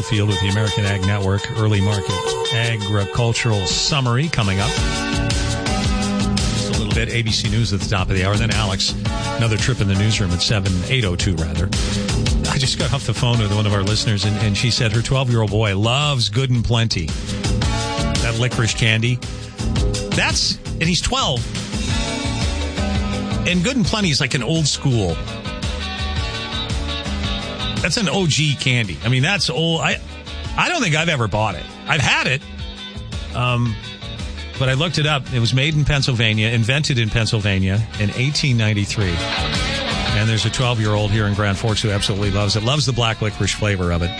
Littlefield with the American Ag Network Early Market Agricultural Summary coming up. Just a little bit. ABC News at the top of the hour. Then Alex, another trip in the newsroom at 8:02 rather. I just got off the phone with one of our listeners, and she said her 12-year-old boy loves Good and Plenty. That licorice candy. And he's 12. And Good and Plenty is like an old school. That's an OG candy. I mean, that's old. I don't think I've ever bought it. I've had it. But I looked it up. It was made in Pennsylvania, invented in Pennsylvania in 1893. And there's a 12-year-old here in Grand Forks who absolutely loves it. Loves the black licorice flavor of it.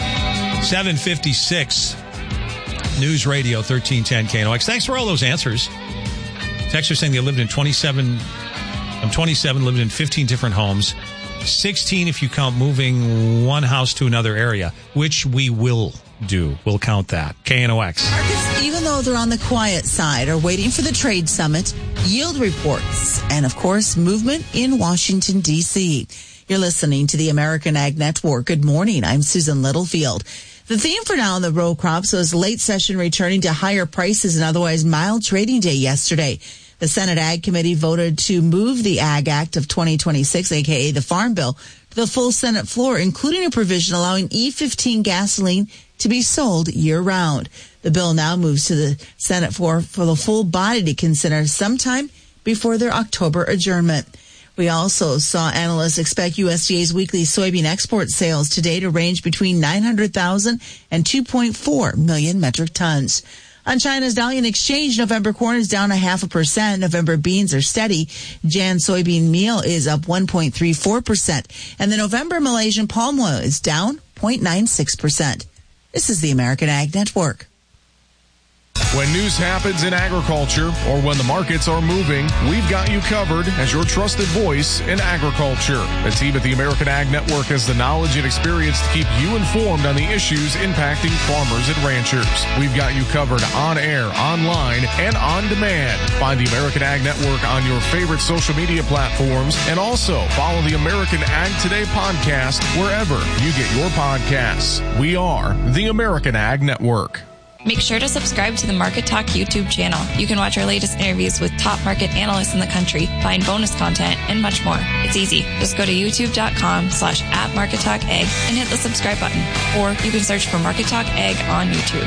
7:56. News Radio 1310 KNOX. Thanks for all those answers. Texter saying they lived in 27. I'm 27, lived in 15 different homes. 16 if you count moving one house to another area, which we will do. We'll count that. KNOX. Markets, even though they're on the quiet side, are waiting for the trade summit, yield reports, and, of course, movement in Washington, D.C. You're listening to the American Ag Network. Good morning. I'm Susan Littlefield. The theme for now in the row crops was late session returning to higher prices and otherwise mild trading day yesterday. The Senate Ag Committee voted to move the Ag Act of 2026, a.k.a. the Farm Bill, to the full Senate floor, including a provision allowing E15 gasoline to be sold year-round. The bill now moves to the Senate floor for the full body to consider sometime before their October adjournment. We also saw analysts expect USDA's weekly soybean export sales today to range between 900,000 and 2.4 million metric tons. On China's Dalian Exchange, November corn is down 0.5%. November beans are steady. Jan soybean meal is up 1.34%. And the November Malaysian palm oil is down 0.96%. This is the American Ag Network. When news happens in agriculture or when the markets are moving, we've got you covered as your trusted voice in agriculture. The team at the American Ag Network has the knowledge and experience to keep you informed on the issues impacting farmers and ranchers. We've got you covered on air, online, and on demand. Find the American Ag Network on your favorite social media platforms and also follow the American Ag Today podcast wherever you get your podcasts. We are the American Ag Network. Make sure to subscribe to the Market Talk YouTube channel. You can watch our latest interviews with top market analysts in the country, find bonus content, and much more. It's easy. Just go to youtube.com/@MarketTalkAg and hit the subscribe button. Or you can search for Market Talk Ag on YouTube.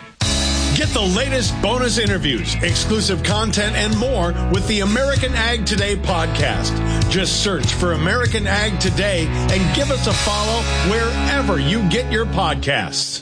Get the latest bonus interviews, exclusive content, and more with the American Ag Today podcast. Just search for American Ag Today and give us a follow wherever you get your podcasts.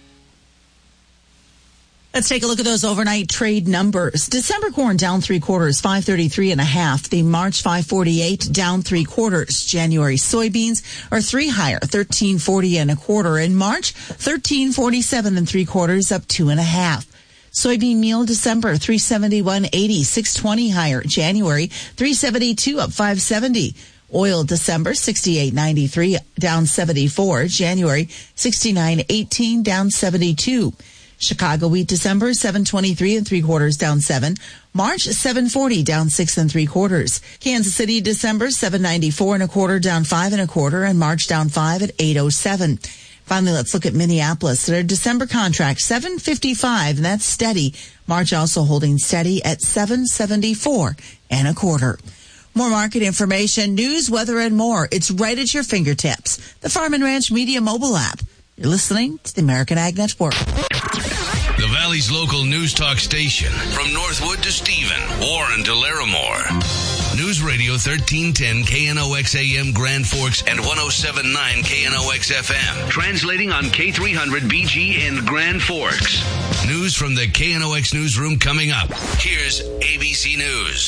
Let's take a look at those overnight trade numbers. December corn down 3/4, 533.5. The March 548 down 3/4. January soybeans are 3 higher, 1340.25. In March, 1347.75, up 2.5. Soybean meal December 371.80, 620 higher. January 372, up 570. Oil December 68.93, down 74. January 69.18, down 72. Chicago wheat December 723.75, down 7. March 740, down 6 3/4. Kansas City December 794.25, down 5 1/4, and March down 5 at 807. Finally, let's look at Minneapolis. Their December contract 755, and that's steady. March also holding steady at 774.25. More market information, news, weather, and more. It's right at your fingertips. The Farm and Ranch Media mobile app. You're listening to the American Ag Network. The Valley's local news talk station. From Northwood to Stephen, Warren to Larimore. News Radio 1310 KNOX AM Grand Forks and 107.9 KNOX FM. Translating on K300 BG in Grand Forks. News from the KNOX newsroom coming up. Here's ABC News.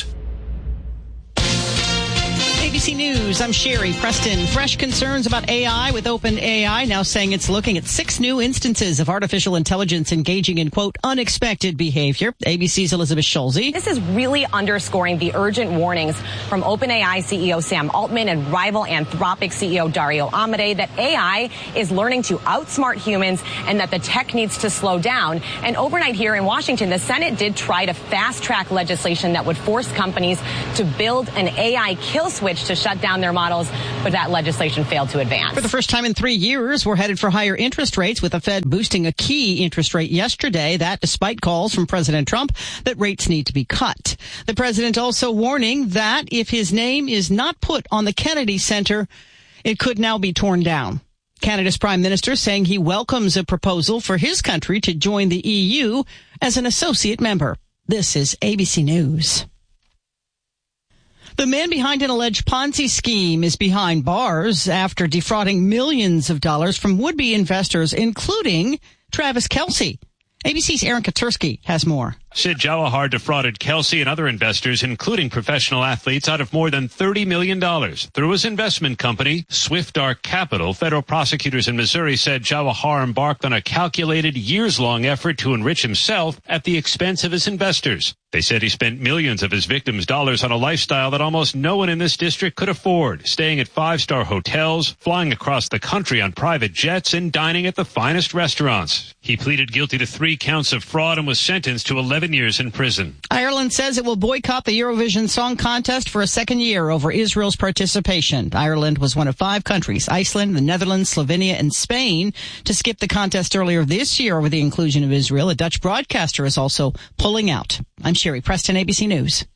ABC News, I'm Sherry Preston. Fresh concerns about AI with OpenAI now saying it's looking at 6 new instances of artificial intelligence engaging in, quote, unexpected behavior. ABC's Elizabeth Schulze. This is really underscoring the urgent warnings from OpenAI CEO Sam Altman and rival Anthropic CEO Dario Amodei that AI is learning to outsmart humans and that the tech needs to slow down. And overnight here in Washington, the Senate did try to fast-track legislation that would force companies to build an AI kill switch to shut down their models, but that legislation failed to advance. For the first time in 3 years, we're headed for higher interest rates, with the Fed boosting a key interest rate yesterday. That despite calls from President Trump that rates need to be cut. The president also warning that if his name is not put on the Kennedy Center, it could now be torn down. Canada's prime minister saying he welcomes a proposal for his country to join the EU as an associate member. This is ABC News. The man behind an alleged Ponzi scheme is behind bars after defrauding millions of dollars from would-be investors, including Travis Kelce. ABC's Aaron Katursky has more. Sid Jawahar defrauded Kelce and other investors, including professional athletes, out of more than $30 million. Through his investment company, Swift Arc Capital, federal prosecutors in Missouri said Jawahar embarked on a calculated, years-long effort to enrich himself at the expense of his investors. They said he spent millions of his victims' dollars on a lifestyle that almost no one in this district could afford, staying at five-star hotels, flying across the country on private jets, and dining at the finest restaurants. He pleaded guilty to 3 counts of fraud and was sentenced to 11 years in prison. Ireland says it will boycott the Eurovision Song Contest for a second year over Israel's participation. Ireland was one of 5 countries, Iceland, the Netherlands, Slovenia, and Spain, to skip the contest earlier this year over the inclusion of Israel. A Dutch broadcaster is also pulling out. I'm Sherry Preston, ABC News.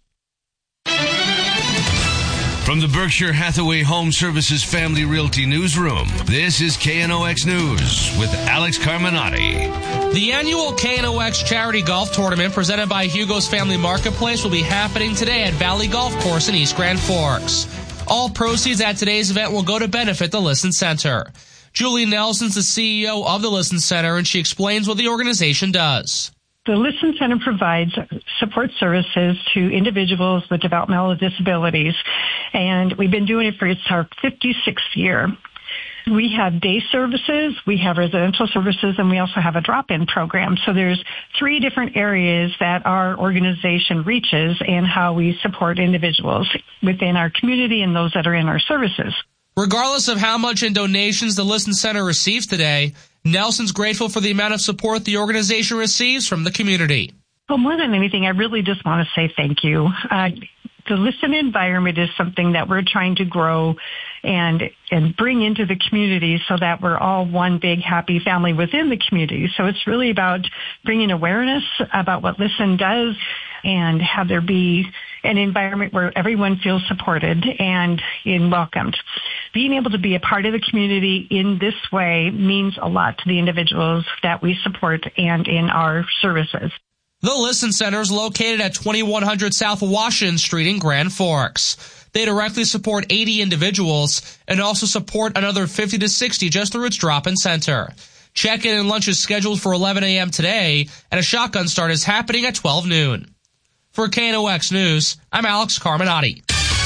From the Berkshire Hathaway Home Services Family Realty Newsroom, this is KNOX News with Alex Carminati. The annual KNOX Charity Golf Tournament presented by Hugo's Family Marketplace will be happening today at Valley Golf Course in East Grand Forks. All proceeds at today's event will go to benefit the Listen Center. Julie Nelson's the CEO of the Listen Center, and she explains what the organization does. The Listen Center provides support services to individuals with developmental disabilities, and we've been doing it for it's our 56th year. We have day services, we have residential services, and we also have a drop-in program. So there's 3 different areas that our organization reaches and how we support individuals within our community and those that are in our services. Regardless of how much in donations the Listen Center receives today, Nelson's grateful for the amount of support the organization receives from the community. Well, more than anything, I really just want to say thank you. The Listen environment is something that we're trying to grow and bring into the community so that we're all one big happy family within the community. So it's really about bringing awareness about what Listen does and have there be an environment where everyone feels supported and welcomed. Being able to be a part of the community in this way means a lot to the individuals that we support and in our services. The Listen Center is located at 2100 South Washington Street in Grand Forks. They directly support 80 individuals and also support another 50 to 60 just through its drop-in center. Check-in and lunch is scheduled for 11 a.m. today, and a shotgun start is happening at 12 noon. For KNOX News, I'm Alex Carminati.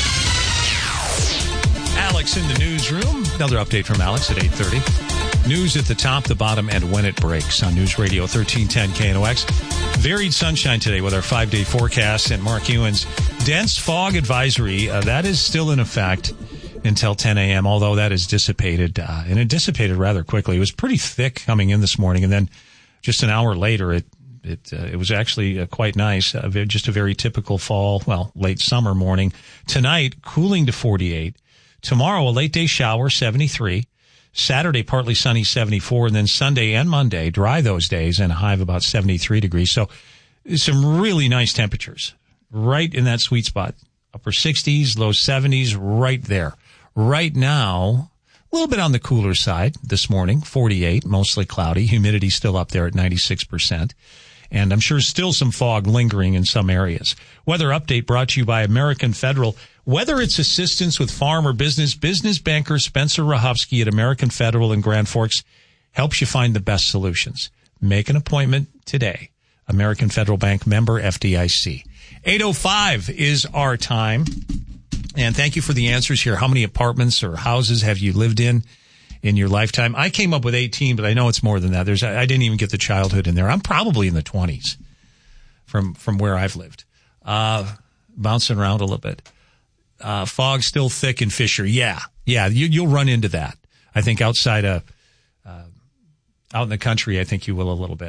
Alex in the newsroom. Another update from Alex at 8:30. News at the top, the bottom, and when it breaks on News Radio 1310 KNOX. Varied sunshine today with our 5-day forecast and Mark Ewan's dense fog advisory. That is still in effect until 10 a.m., although that is dissipated. And it dissipated rather quickly. It was pretty thick coming in this morning, and then just an hour later, it was actually quite nice. Just a very typical fall, late summer morning. Tonight, cooling to 48. Tomorrow, a late day shower, 73. Saturday, partly sunny, 74. And then Sunday and Monday, dry those days, and a high of about 73 degrees. So some really nice temperatures right in that sweet spot. Upper 60s, low 70s, right there. Right now, a little bit on the cooler side this morning, 48, mostly cloudy. Humidity still up there at 96%. And I'm sure still some fog lingering in some areas. Weather update brought to you by American Federal. Whether it's assistance with farm or business banker Spencer Rahovsky at American Federal in Grand Forks helps you find the best solutions. Make an appointment today. American Federal Bank, member FDIC. 8:05 is our time. And thank you for the answers here. How many apartments or houses have you lived in your lifetime? I came up with 18, but I know it's more than that. I didn't even get the childhood in there. I'm probably in the 20s from where I've lived. Bouncing around a little bit. Fog still thick in Fisher. Yeah. You'll run into that. I think out in the country, I think you will a little bit.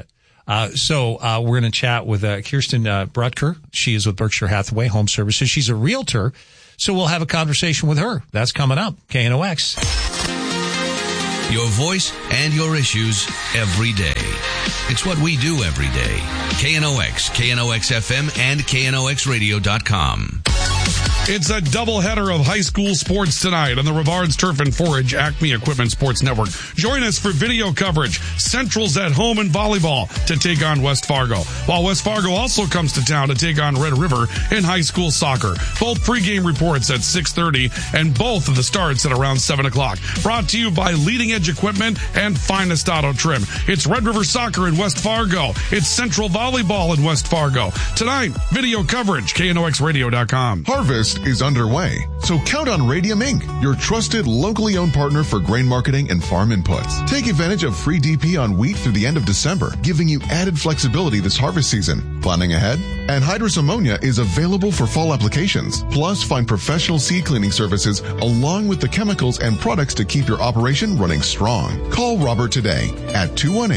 So we're going to chat with Kirsten Brutker. She is with Berkshire Hathaway Home Services. She's a realtor, so we'll have a conversation with her. That's coming up. KNOX. Your voice and your issues every day. It's what we do every day. KNOX, KNOX-FM, and KNOXradio.com. It's a doubleheader of high school sports tonight on the Rivards Turf and Forage Acme Equipment Sports Network. Join us for video coverage. Central's at home in volleyball to take on West Fargo, while West Fargo also comes to town to take on Red River in high school soccer. Both pregame reports at 6:30 and both of the starts at around 7 o'clock. Brought to you by Leading Edge Equipment and Finest Auto Trim. It's Red River Soccer in West Fargo. It's Central Volleyball in West Fargo. Tonight, video coverage, KNOXradio.com. Harvest is underway, so count on Radium Inc., your trusted, locally owned partner for grain marketing and farm inputs. Take advantage of free DP on wheat through the end of December, giving you added flexibility this harvest season. Planning ahead? Anhydrous ammonia is available for fall applications. Plus, find professional seed cleaning services along with the chemicals and products to keep your operation running strong. Call Robert today at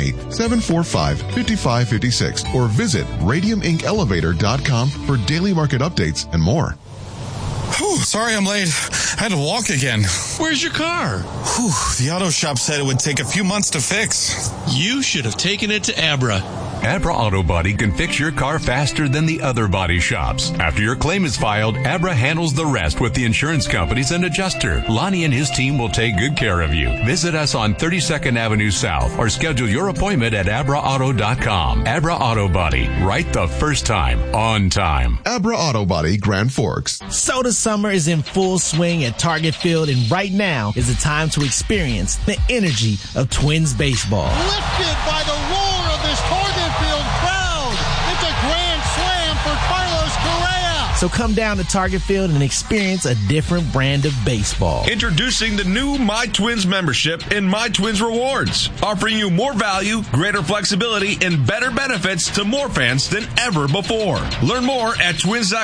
218-745-5556 or visit radiumincelevator.com for daily market updates and more. Whew, sorry I'm late. I had to walk again. Where's your car? Whew, the auto shop said it would take a few months to fix. You should have taken it to Abra. Abra Auto Body can fix your car faster than the other body shops. After your claim is filed, Abra handles the rest with the insurance companies and adjuster. Lonnie and his team will take good care of you. Visit us on 32nd Avenue South or schedule your appointment at abraauto.com. Abra Auto Body, right the first time, on time. Abra Auto Body, Grand Forks. Soda summer is in full swing at Target Field, and right now is the time to experience the energy of Twins baseball. Lifted by the roar of this Target Field crowd. It's a grand slam for Carlos Correa. So come down to Target Field and experience a different brand of baseball. Introducing the new My Twins membership and My Twins Rewards, offering you more value, greater flexibility, and better benefits to more fans than ever before. Learn more at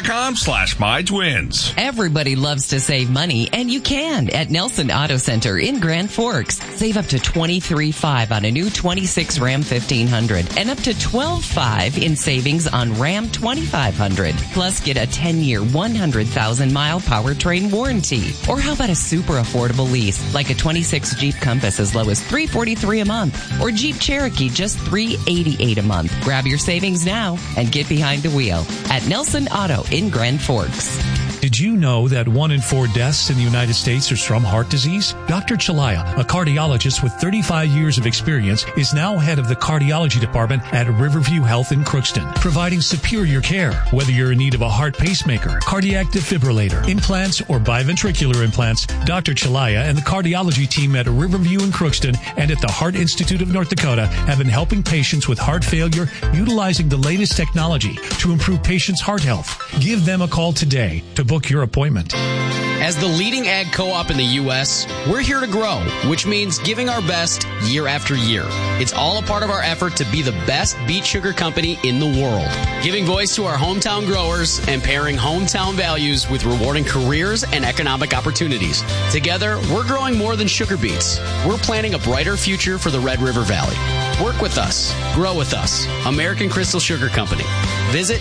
twins.com/mytwins. Everybody loves to save money, and you can at Nelson Auto Center in Grand Forks. Save up to $23,500 on a new 26 Ram 1500 and up to $12,500 in savings on Ram 2500. Plus, get a 10-year, 100,000-mile powertrain warranty. Or how about a super affordable lease, like a 26 Jeep Compass as low as $343 a month, or Jeep Cherokee just $388 a month. Grab your savings now and get behind the wheel at Nelson Auto in Grand Forks. Did you know that 1 in 4 deaths in the United States are from heart disease? Dr. Chalaya, a cardiologist with 35 years of experience, is now head of the cardiology department at Riverview Health in Crookston, providing superior care. Whether you're in need of a heart pacemaker, cardiac defibrillator, implants, or biventricular implants, Dr. Chalaya and the cardiology team at Riverview in Crookston and at the Heart Institute of North Dakota have been helping patients with heart failure utilizing the latest technology to improve patients' heart health. Give them a call today to book your appointment. As the leading ag co-op in the U.S., we're here to grow, which means giving our best year after year. It's all a part of our effort to be the best beet sugar company in the world, giving voice to our hometown growers and pairing hometown values with rewarding careers and economic opportunities. Together, we're growing more than sugar beets. We're planning a brighter future for the Red River Valley. Work with us. Grow with us. American Crystal Sugar Company. Visit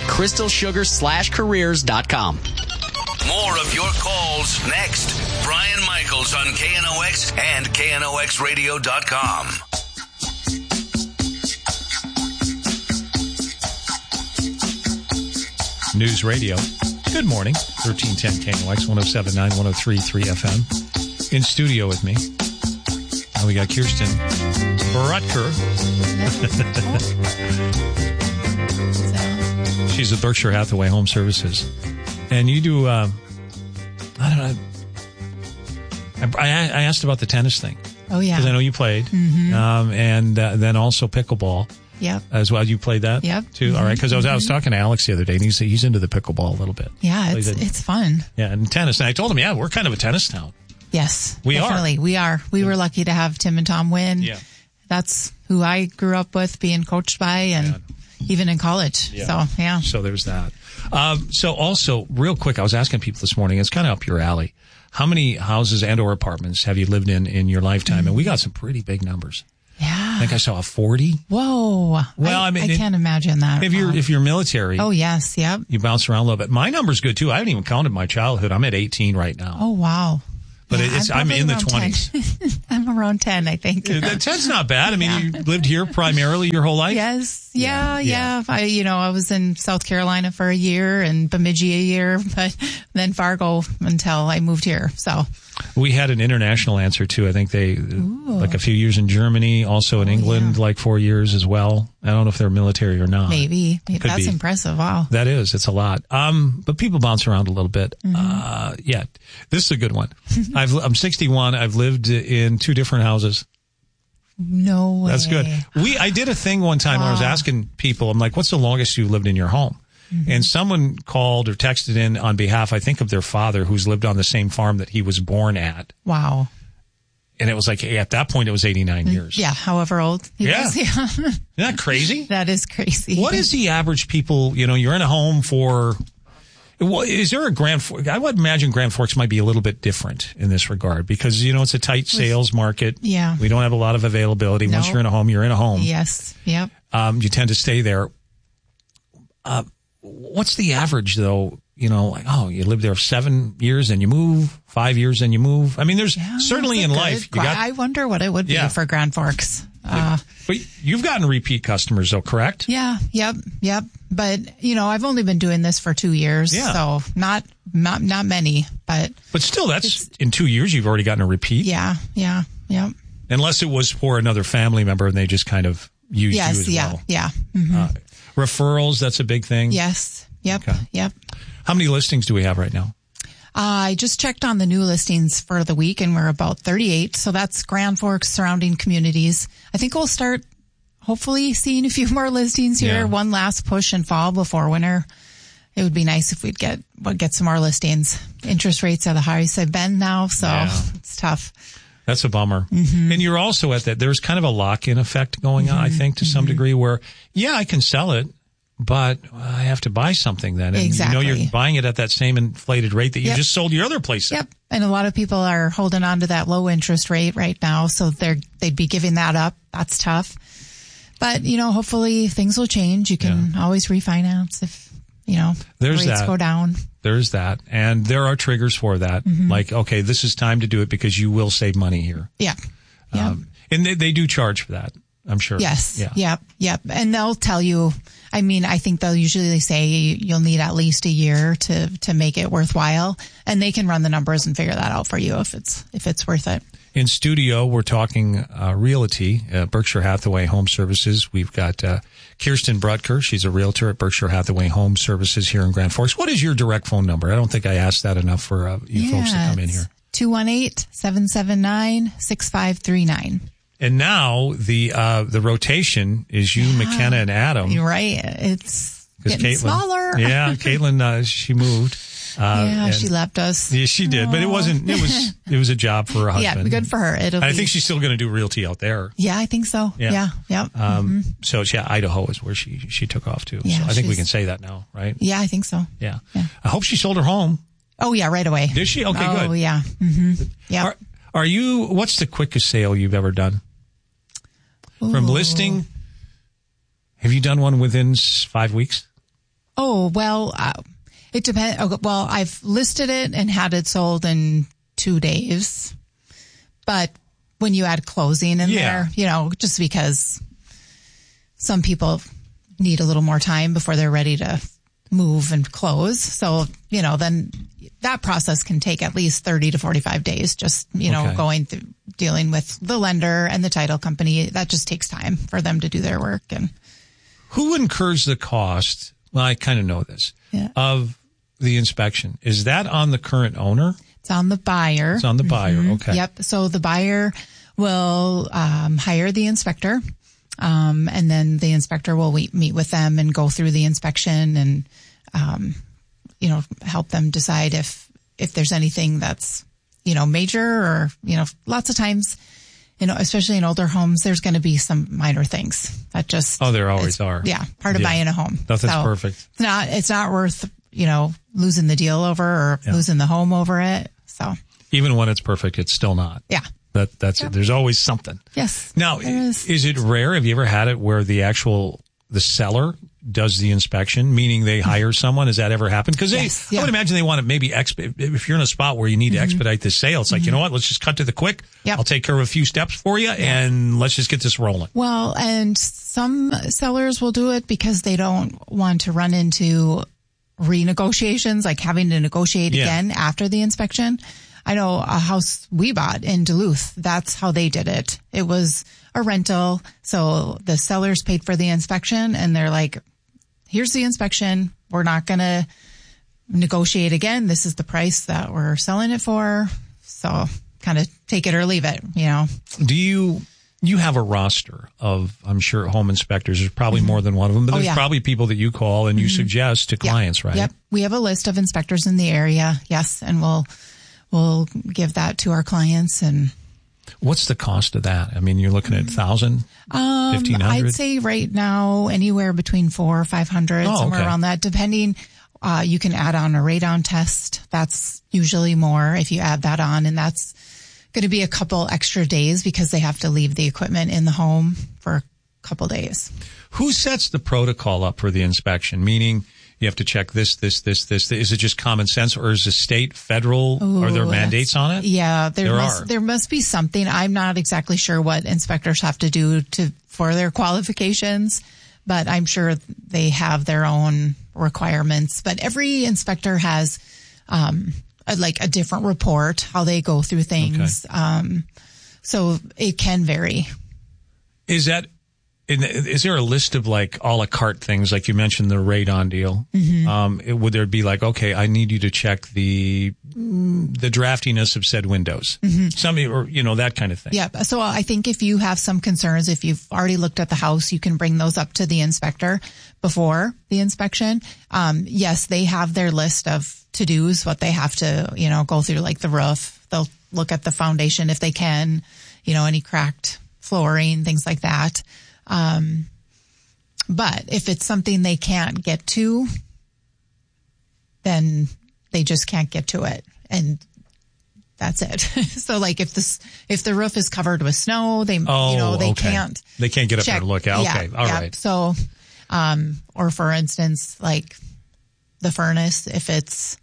crystalsugar/careers.com. More of your calls next. Brian Michaels on KNOX and KNOXradio.com. News Radio. Good morning. 1310 KNOX, 107.9, 103.3 FM. In studio with me. And we got Kirsten Brutker. She's at Berkshire Hathaway Home Services. And you do, I don't know. I asked about the tennis thing. Oh, yeah. Because I know you played. Mm-hmm. And then also pickleball. Yep. As well. You played that? Yep. Too? All right. Because I was talking to Alex the other day, and he's into the pickleball a little bit. Yeah, it's fun. Yeah, and tennis. And I told him, yeah, we're kind of a tennis town. Yes. We definitely. We are. We were lucky to have Tim and Tom win. Yeah. That's who I grew up with, being coached by, and even in college. Yeah. So, yeah. So there's that. So also, real quick, I was asking people this morning, it's kind of up your alley. How many houses and or apartments have you lived in your lifetime? And we got some pretty big numbers. Yeah. I think I saw a 40. Whoa. Well, I can't imagine that. If you're military. Oh, yes. Yep. You bounce around a little bit. My number's good too. I haven't even counted my childhood. I'm at 18 right now. Oh, wow. But I'm in the 20s. I'm around 10, I think. 10's not bad. I mean, you lived here primarily your whole life? Yes. Yeah. I was in South Carolina for a year and Bemidji a year, but then Fargo until I moved here. So we had an international answer too. I think they like a few years in Germany, also in England, like 4 years as well. I don't know if they're military or not. Maybe. That's impressive. Wow. That is. It's a lot. But people bounce around a little bit. Yeah. This is a good one. I'm 61. I've lived in 2 different houses. No way. That's good. I did a thing one time where I was asking people, I'm like, what's the longest you lived in your home? And someone called or texted in on behalf, I think, of their father, who's lived on the same farm that he was born at. Wow. And it was like, at that point, it was 89 years. Yeah, however old he was. Yeah. Isn't that crazy? That is crazy. What is the average people, you're in a home for... Is there a Grand Forks? I would imagine Grand Forks might be a little bit different in this regard because, it's a tight sales market. Yeah. We don't have a lot of availability. Once you're in a home, you're in a home. Yes. Yep. You tend to stay there. What's the average, though? You live there 7 years and you move, 5 years and you move. I mean, there's certainly in life. I wonder what it would be for Grand Forks. But you've gotten repeat customers, though, correct? Yeah. Yep. But I've only been doing this for 2 years, so not many. But still, that's in 2 years you've already gotten a repeat. Yeah. Unless it was for another family member and they just kind of used you as well. Yeah. Referrals, that's a big thing. Yes. Yep. Okay. Yep. How many listings do we have right now? I just checked on the new listings for the week and we're about 38. So that's Grand Forks, surrounding communities. I think we'll start hopefully seeing a few more listings here. Yeah. One last push in fall before winter. It would be nice if we'd get some more listings. Interest rates are the highest they've been now, so it's tough. That's a bummer. And you're also at that. There's kind of a lock-in effect going on, I think, to some degree where, I can sell it, but I have to buy something then. And exactly. You're buying it at that same inflated rate that you just sold your other place at. Yep. And a lot of people are holding on to that low interest rate right now, so they'd be giving that up. That's tough. But, hopefully things will change. You can always refinance if, rates go down. There's that. And there are triggers for that. Like, okay, this is time to do it because you will save money here. Yeah. And they do charge for that, I'm sure. Yes. Yeah. Yep. And they'll tell you, I think they'll usually say you'll need at least a year to make it worthwhile. And they can run the numbers and figure that out for you if it's worth it. In studio, we're talking realty, Berkshire Hathaway Home Services. We've got Kirsten Brutker. She's a realtor at Berkshire Hathaway Home Services here in Grand Forks. What is your direct phone number? I don't think I asked that enough for you folks to come in here. 218-779-6539. And now the rotation is you, McKenna, and Adam. You're right. It's getting smaller. Yeah, Caitlin, she moved. She left us. Yeah, she did, but it was a job for her husband. Yeah, good for her. I think she's still going to do realty out there. Yeah, I think so. Yeah. Yep. So Idaho is where she took off to. Yeah, so I think we can say that now, right? Yeah, I think so. Yeah. I hope she sold her home. Oh yeah, right away. Did she? Okay, good. Oh yeah. Yeah. Are you? What's the quickest sale you've ever done? From listing? Have you done one within 5 weeks? Oh well. It depends. Well, I've listed it and had it sold in 2 days. But when you add closing in there, just because some people need a little more time before they're ready to move and close. So, then that process can take at least 30 to 45 days, just, going through dealing with the lender and the title company. That just takes time for them to do their work. And who incurs the cost? Well, I kind of know this of the inspection. Is that on the current owner? It's on the buyer. It's on the buyer. Okay. Yep. So the buyer will hire the inspector, and then the inspector will meet with them and go through the inspection and help them decide if there's anything that's major or lots of times. Especially in older homes, there's going to be some minor things that just there always are. Yeah, part of buying a home. Nothing's perfect. It's not worth losing the deal over or losing the home over it. So even when it's perfect, it's still not. Yeah. That's it. There's always something. Yes. Now, is it rare? Have you ever had it where the seller does the inspection, meaning they hire someone? Has that ever happened? Because I would imagine they want to maybe if you're in a spot where you need to expedite the sale, it's like, you know what, let's just cut to the quick. Yep. I'll take care of a few steps for you and let's just get this rolling. Well, and some sellers will do it because they don't want to run into renegotiations, like having to negotiate again after the inspection. I know a house we bought in Duluth, that's how they did it. It was a rental. So the sellers paid for the inspection and they're like, here's the inspection. We're not going to negotiate again. This is the price that we're selling it for. So kind of take it or leave it, you know. Do you have a roster of, I'm sure, home inspectors? There's probably more than one of them, but there's probably people that you call and you suggest to clients, right? Yep. We have a list of inspectors in the area. Yes. And we'll give that to our clients. And what's the cost of that? I mean, you're looking at $1,000, $1,500? I'd say right now anywhere between $400 or $500, somewhere around that, depending. You can add on a radon test. That's usually more if you add that on, and that's going to be a couple extra days because they have to leave the equipment in the home for a couple days. Who sets the protocol up for the inspection? Meaning, you have to check this. Is it just common sense, or is the state, federal, are there mandates on it? Yeah, there must be something. I'm not exactly sure what inspectors have to do for their qualifications, but I'm sure they have their own requirements. But every inspector has a different report, how they go through things. Okay. So it can vary. Is there a list of like a la carte things, like you mentioned the radon deal? Mm-hmm. Would there be like, okay, I need you to check the draftiness of said windows, or that kind of thing? Yeah. So I think if you have some concerns, if you've already looked at the house, you can bring those up to the inspector before the inspection. Yes, they have their list of to-dos, what they have to, go through, like the roof. They'll look at the foundation if they can, any cracked flooring, things like that. But if it's something they can't get to, then they just can't get to it. And that's it. So like if the roof is covered with snow, they can't get up there and look at. Okay. All right. So, or for instance, like the furnace, if it's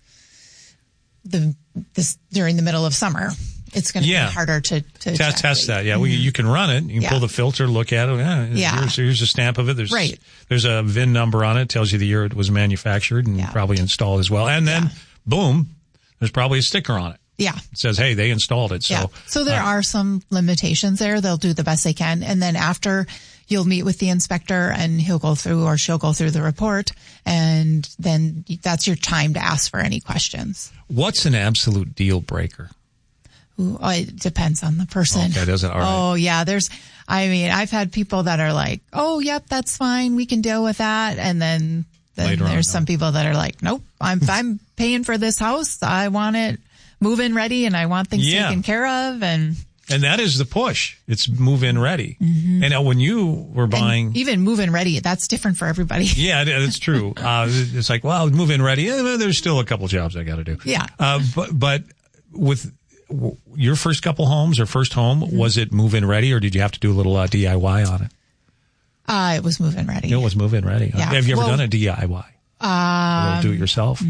during the middle of summer, it's going to be harder to test that. Yeah. Well, you can run it. You can pull the filter, look at it. Here's a stamp of it. There's a VIN number on it. It tells you the year it was manufactured and probably installed as well. And then boom, there's probably a sticker on it. Yeah. It says, hey, they installed it. So there are some limitations there. They'll do the best they can. And then after, you'll meet with the inspector and she'll go through the report. And then that's your time to ask for any questions. What's an absolute deal breaker? It depends on the person. Okay, does it? All right. Oh, yeah. I've had people that are like, oh, yep, that's fine. We can deal with that. And then there's some people that are like, nope, I'm paying for this house. I want it move-in ready and I want things taken care of. And that is the push. It's move-in ready. Mm-hmm. And when you were buying, even move-in ready, that's different for everybody. Yeah, that's true. It's like, well, move-in ready. There's still a couple jobs I got to do. Yeah. But with your first couple homes or first home, was it move-in ready or did you have to do a little DIY on it? It was move-in ready. It was move-in ready. Yeah. Have you ever done a DIY? A little do-it-yourself?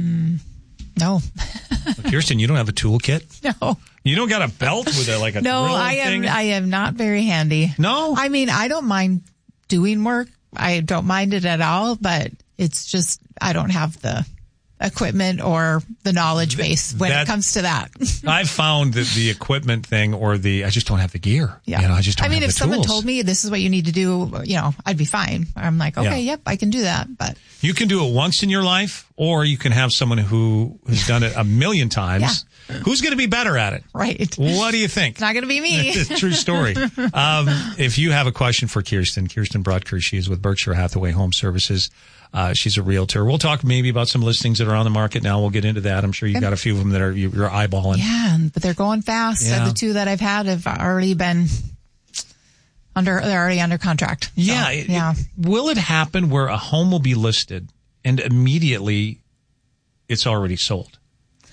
No. Kirsten, you don't have a toolkit? No. You don't got a belt with a drill thing? I am not very handy. No? I mean, I don't mind doing work. I don't mind it at all, but it's just, I don't have the equipment or the knowledge base when it comes to that. I've found that the equipment thing or I just don't have the gear. Yeah. I just don't have the tools. If someone told me this is what you need to do, I'd be fine. I'm like, okay, yep, I can do that. But you can do it once in your life, or you can have someone who has done it a million times. Yeah. Who's going to be better at it? Right. What do you think? It's not going to be me. True story. If you have a question for Kirsten Brutker, she is with Berkshire Hathaway Home Services. She's a realtor. We'll talk maybe about some listings that are on the market now. We'll get into that. I'm sure you've got a few of them that you're eyeballing. Yeah, but they're going fast. Yeah. The two that I've had have already been they're already under contract. So, yeah. Will it happen where a home will be listed and immediately it's already sold?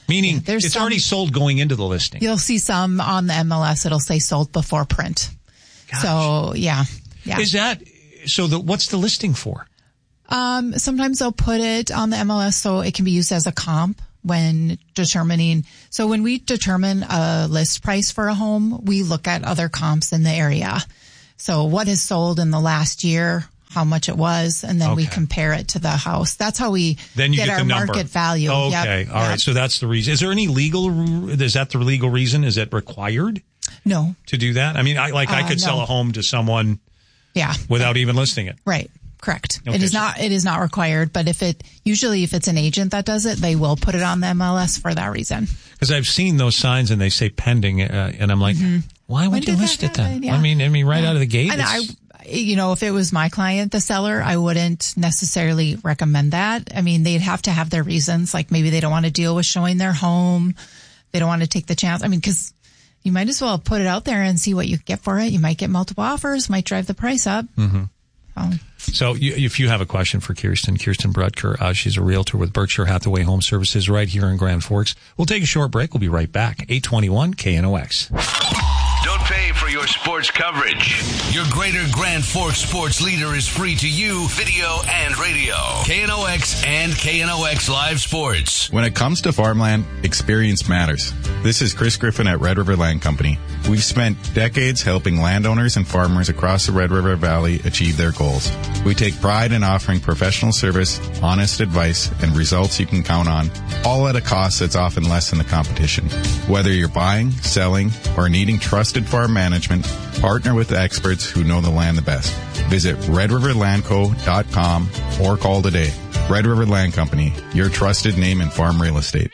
Meaning it's already sold going into the listing. You'll see some on the MLS. It'll say sold before print. Gosh. So, yeah. Is that, what's the listing for? Sometimes they'll put it on the MLS so it can be used as a comp when determining. So when we determine a list price for a home, we look at other comps in the area. So what has sold in the last year, how much it was, and then we compare it to the house. That's how we get our market value. Okay. All right. So that's the reason. Is there any is that the legal reason? Is it required? No. To do that? I mean, I could sell a home to someone without even listing it. Right. Correct. Okay, it is not required, but if it's an agent that does it, they will put it on the MLS for that reason. Because I've seen those signs and they say pending, and I'm like, why would you list it then? Yeah. I mean, right out of the gate. And if it was my client, the seller, I wouldn't necessarily recommend that. I mean, they'd have to have their reasons, like maybe they don't want to deal with showing their home. They don't want to take the chance. I mean, because you might as well put it out there and see what you get for it. You might get multiple offers, might drive the price up. Mm-hmm. So if you have a question for Kirsten Brudker, she's a realtor with Berkshire Hathaway Home Services right here in Grand Forks. We'll take a short break. We'll be right back. 821 KNOX. Don't pay for your sports coverage. Your Greater Grand Forks sports leader is free to you, video and radio. KNOX and KNOX Live Sports. When it comes to farmland, experience matters. This is Chris Griffin at Red River Land Company. We've spent decades helping landowners and farmers across the Red River Valley achieve their goals. We take pride in offering professional service, honest advice, and results you can count on, all at a cost that's often less than the competition. Whether you're buying, selling, or needing trusted farm management, partner with the experts who know the land the best. Visit redriverlandco.com or call today. Red River Land Company, your trusted name in farm real estate.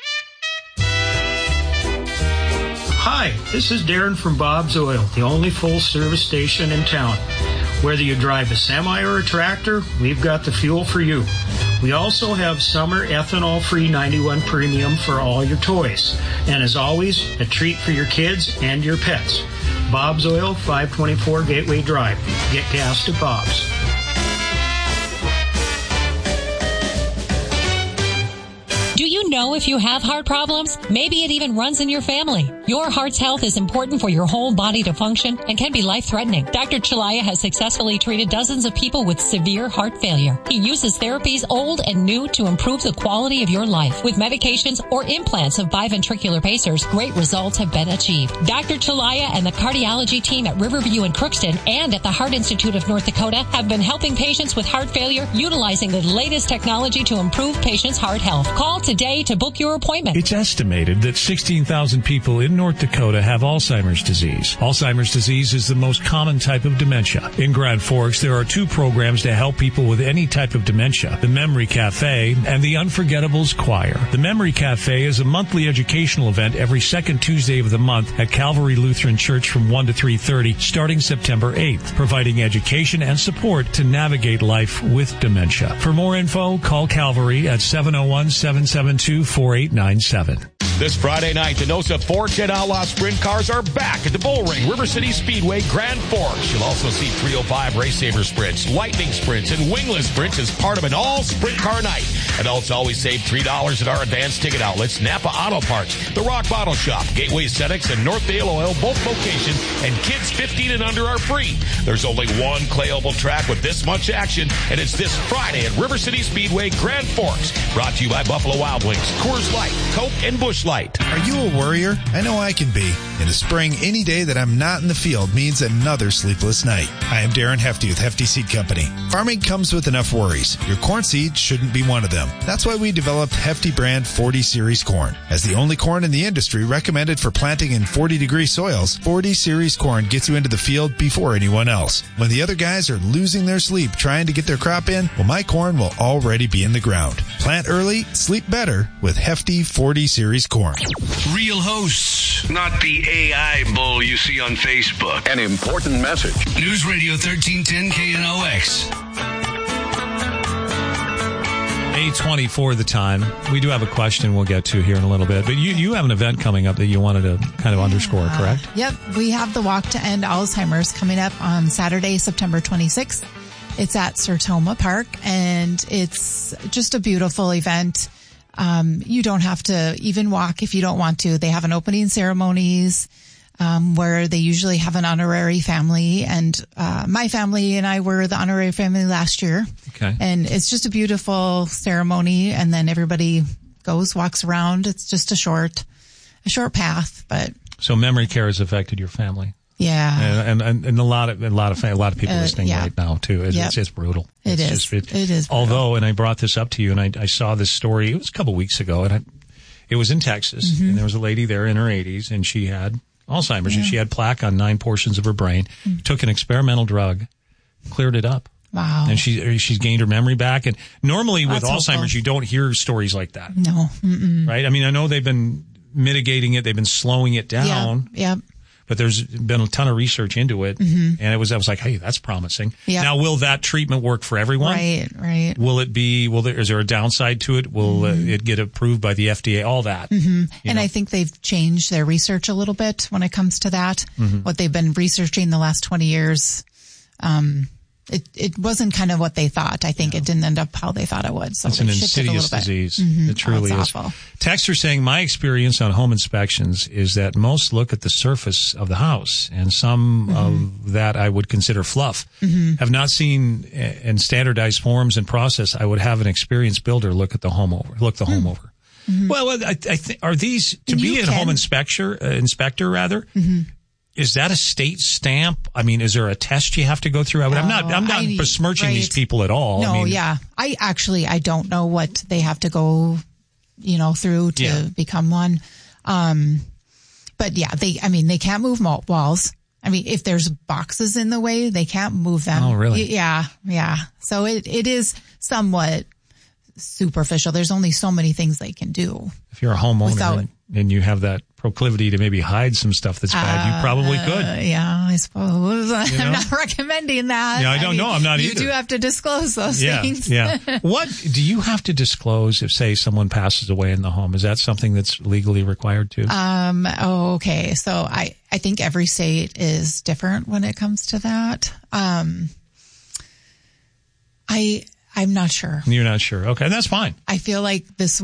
Hi, this is Darren from Bob's Oil, the only full-service station in town. Whether you drive a semi or a tractor, we've got the fuel for you. We also have summer ethanol-free 91 Premium for all your toys. And as always, a treat for your kids and your pets. Bob's Oil, 524 Gateway Drive. Get gas to Bob's. Do you know if you have heart problems? Maybe it even runs in your family. Your heart's health is important for your whole body to function and can be life-threatening. Dr. Chalaya has successfully treated dozens of people with severe heart failure. He uses therapies old and new to improve the quality of your life. With medications or implants of biventricular pacers, great results have been achieved. Dr. Chalaya and the cardiology team at Riverview in Crookston and at the Heart Institute of North Dakota have been helping patients with heart failure utilizing the latest technology to improve patients' heart health. Call today to book your appointment. It's estimated that 16,000 people in North Dakota have Alzheimer's disease. Alzheimer's disease is the most common type of dementia. In Grand Forks, there are 2 programs to help people with any type of dementia: the Memory Cafe and the Unforgettables Choir. The Memory Cafe is a monthly educational event every second Tuesday of the month at Calvary Lutheran Church from 1 to 3:30, starting September 8th, providing education and support to navigate life with dementia. For more info, call Calvary at 701-772-4897. This Friday night, the NOSA 410 Outlaw Sprint Cars are back at the Bull Ring, River City Speedway, Grand Forks. You'll also see 305 Race Saver Sprints, Lightning Sprints, and Wingless Sprints as part of an all-sprint car night. Adults always save $3 at our advanced ticket outlets, Napa Auto Parts, The Rock Bottle Shop, Gateway Aesthetics, and Northdale Oil, both locations, and kids 15 and under are free. There's only one clay oval track with this much action, and it's this Friday at River City Speedway, Grand Forks. Brought to you by Buffalo Wild Wings, Coors Light, Coke, and Busch Light. Are you a worrier? I know I can be. In the spring, any day that I'm not in the field means another sleepless night. I am Darren Hefty with Hefty Seed Company. Farming comes with enough worries. Your corn seed shouldn't be one of them. That's why we developed Hefty brand 40 Series corn. As the only corn in the industry recommended for planting in 40-degree soils, 40 Series corn gets you into the field before anyone else. When the other guys are losing their sleep trying to get their crop in, well, my corn will already be in the ground. Plant early, sleep better with Hefty 40 Series corn. Real hosts, not the AI bull you see on Facebook. An important message. News Radio 1310 KNOX. 8:24 the time. We do have a question we'll get to here in a little bit, but you have an event coming up that you wanted to kind of underscore, correct? Yep. We have the Walk to End Alzheimer's coming up on Saturday, September 26th. It's at Sertoma Park, and it's just a beautiful event. You don't have to even walk if you don't want to. They have an opening ceremonies where they usually have an honorary family. And my family and I were the honorary family last year. Okay. And it's just a beautiful ceremony. And then everybody walks around. It's just a short path, but. So memory care has affected your family. Yeah. And a lot of people listening right now too. It's brutal. It is. Although, and I brought this up to you, and I saw this story. It was a couple weeks ago, and it was in Texas, and there was a lady there in her 80s, and she had Alzheimer's, and she had plaque on 9 portions of her brain. Took an experimental drug, cleared it up. Wow. And she's gained her memory back. And normally with That's Alzheimer's, helpful. you don't hear stories like that. No. Mm-mm. Right? I mean, I know they've been mitigating it. They've been slowing it down. Yep. But there's been a ton of research into it. And I was like, hey, that's promising. Yep. Now, will that treatment work for everyone? Right. Is there a downside to it? Will it get approved by the FDA? All that. And I think they've changed their research a little bit when it comes to that. What they've been researching the last 20 years, it wasn't kind of what they thought. I think it didn't end up how they thought it would. So it's an they've shifted a insidious little bit. disease. It truly is. Awful. Texter saying, my experience on home inspections is that most look at the surface of the house, and some of that I would consider fluff. Have not seen in standardized forms and process. I would have an experienced builder look the home over. Well, I think, are these to be a home inspector rather? Is that a state stamp? I mean, is there a test you have to go through? I'm not besmirching these people at all. No, I don't know what they have to go, through to become one. But they can't move walls. I mean, if there's boxes in the way, they can't move them. Oh, really? Yeah. So it is somewhat superficial. There's only so many things they can do. If you're a homeowner and you have that proclivity to maybe hide some stuff that's bad, you probably could. Yeah, I suppose. I'm not recommending that. Yeah, I don't know. I'm not either. You do have to disclose those things. Yeah. What do you have to disclose if, say, someone passes away in the home? Is that something that's legally required too? Okay. So I think every state is different when it comes to that. I'm not sure. You're not sure. Okay, that's fine. I feel like this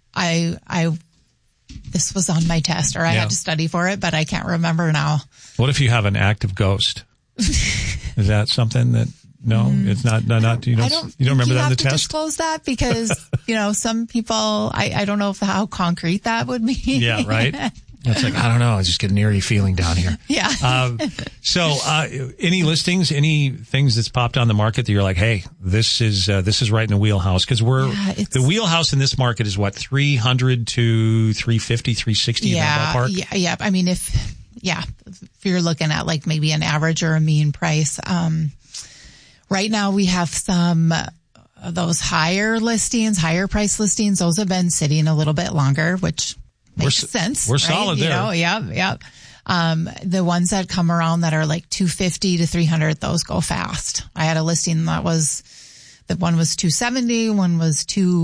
was on my test, or I had to study for it, but I can't remember now. What if you have an active ghost? Is that something that it's not you don't remember that on the test? Disclose that because some people I don't know how concrete that would be. Yeah, right. It's like, I don't know. I just get an eerie feeling down here. Yeah. So, any listings, any things that's popped on the market that you're like, hey, this is right in the wheelhouse? Because the wheelhouse in this market is what, 300 to 350, 360 in that ballpark? Yeah. I mean, if you're looking at like maybe an average or a mean price, right now we have some of those higher price listings. Those have been sitting a little bit longer, which makes sense. We're right? solid there. Yeah. The ones that come around that are like 250 to 300, those go fast. I had a listing that one was 270, one was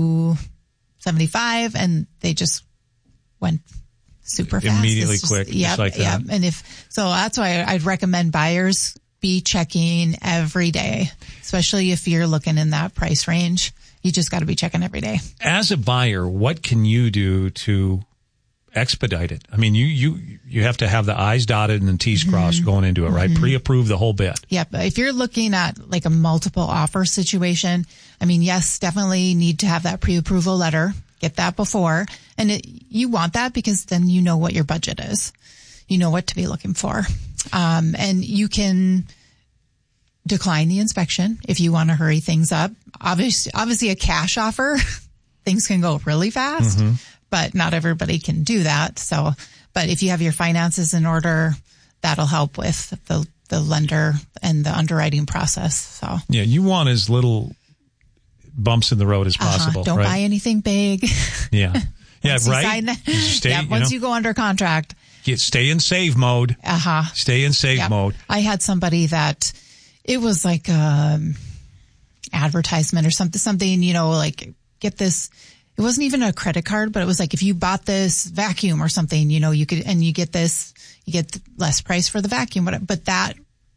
275, and they just went super fast. Immediately quick. Yeah. And so that's why I'd recommend buyers be checking every day, especially if you're looking in that price range. You just got to be checking every day. As a buyer, what can you do to expedite it? I mean, you have to have the I's dotted and the T's crossed going into it, right? Pre-approve the whole bit. Yep. If you're looking at like a multiple offer situation, I mean, yes, definitely need to have that pre-approval letter. Get that before. And you want that because then you know what your budget is. You know what to be looking for. And you can decline the inspection if you want to hurry things up. Obviously a cash offer, things can go really fast. But not everybody can do that. So, but if you have your finances in order, that'll help with the lender and the underwriting process. So yeah, you want as little bumps in the road as possible. Don't buy anything big. Yeah, right. Once you go under contract, stay in save mode. Stay in save mode. I had somebody that it was like advertisement or something. Like get this. It wasn't even a credit card, but it was like if you bought this vacuum or something, you get less price for the vacuum. But that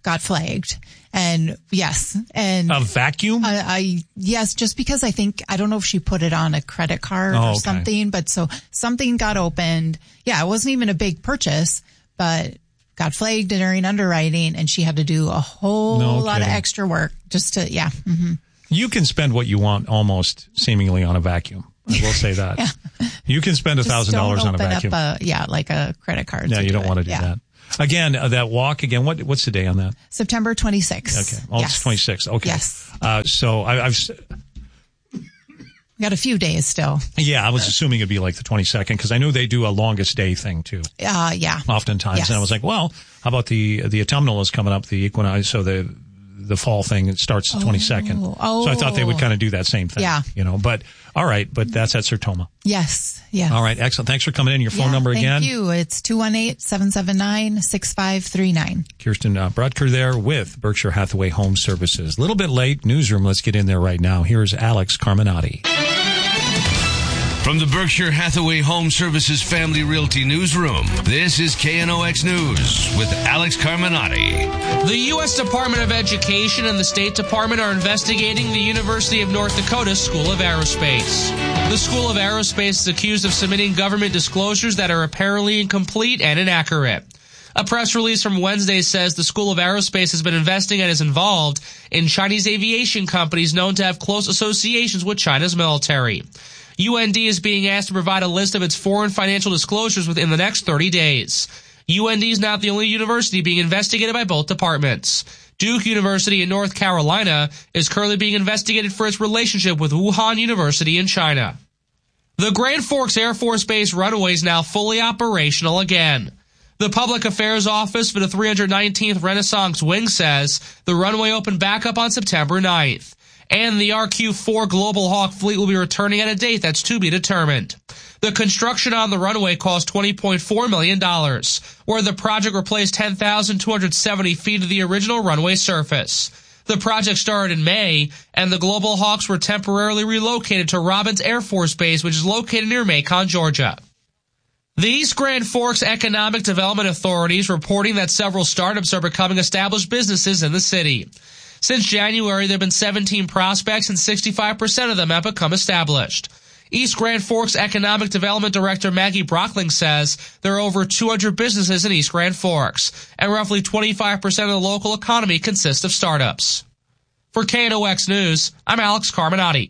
got flagged. And yes. And a vacuum? Yes, just because I don't know if she put it on a credit card or something, but so something got opened. Yeah, it wasn't even a big purchase, but got flagged during underwriting, and she had to do a whole lot of extra work just to, Mm-hmm. You can spend what you want almost seemingly on a vacuum. I will say that. Yeah. You can spend $1,000 on a vacuum. Like a credit card. Yeah, you don't want to do that. Again, that walk again. What's the day on that? September 26th. Okay, it's 26th. Okay, yes. So I've got a few days still. Yeah, I was assuming it'd be like the 22nd because I know they do a longest day thing too. Yeah. Oftentimes, yes. And I was like, well, how about the autumnal is coming up, the equinox, so the fall thing, it starts the 22nd. So I thought they would kind of do that same thing. Yeah. But all right, but that's at Sertoma. Yes. Yeah. All right. Excellent. Thanks for coming in. Your phone number again? Thank you. It's 218-779-6539. Kirsten Brutker there with Berkshire Hathaway Home Services. A little bit late. Newsroom. Let's get in there right now. Here's Alex Carminati. From the Berkshire Hathaway Home Services Family Realty Newsroom, this is KNOX News with Alex Carminati. The U.S. Department of Education and the State Department are investigating the University of North Dakota School of Aerospace. The School of Aerospace is accused of submitting government disclosures that are apparently incomplete and inaccurate. A press release from Wednesday says the School of Aerospace has been investing and is involved in Chinese aviation companies known to have close associations with China's military. UND is being asked to provide a list of its foreign financial disclosures within the next 30 days. UND is not the only university being investigated by both departments. Duke University in North Carolina is currently being investigated for its relationship with Wuhan University in China. The Grand Forks Air Force Base runway is now fully operational again. The Public Affairs Office for the 319th Renaissance Wing says the runway opened back up on September 9th. And the RQ-4 Global Hawk fleet will be returning at a date that's to be determined. The construction on the runway cost $20.4 million, where the project replaced 10,270 feet of the original runway surface. The project started in May, and the Global Hawks were temporarily relocated to Robins Air Force Base, which is located near Macon, Georgia. The East Grand Forks Economic Development Authority is reporting that several startups are becoming established businesses in the city. Since January, there have been 17 prospects, and 65% of them have become established. East Grand Forks Economic Development Director Maggie Brockling says there are over 200 businesses in East Grand Forks, and roughly 25% of the local economy consists of startups. For KNOX News, I'm Alex Carminati.